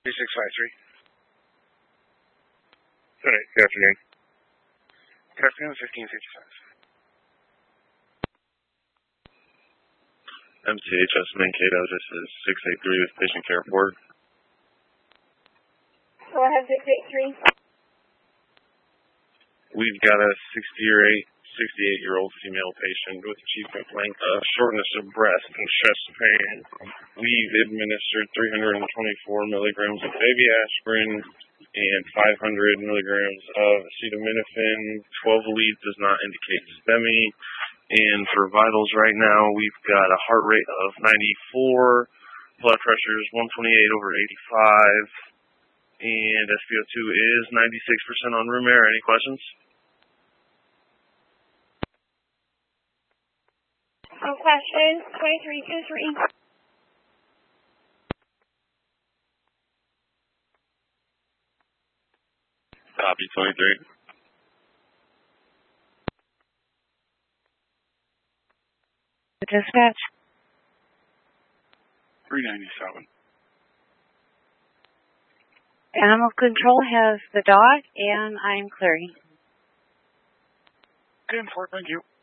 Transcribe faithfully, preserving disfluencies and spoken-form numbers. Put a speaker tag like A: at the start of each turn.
A: three six five three.
B: Good night. Good afternoon.
A: Good afternoon, fifteen fifty-five.
B: M T H S Mankato, this is six eight three with patient care report.
C: Go ahead, six eight three.
B: We've got a sixty-eight-year-old female patient with chief complaint of shortness of breath and chest pain. We've administered three hundred twenty-four milligrams of baby aspirin and five hundred milligrams of acetaminophen. twelve leads does not indicate STEMI. And for vitals right now, we've got a heart rate of ninety-four, blood pressure is one twenty-eight over eighty-five, and S p O two is ninety-six percent on room air. Any questions?
C: No questions. twenty-three two three.
B: Copy, twenty-three.
D: Dispatch.
A: three ninety-seven.
D: Animal control has the dog, and I'm clearing.
A: ten four, thank you.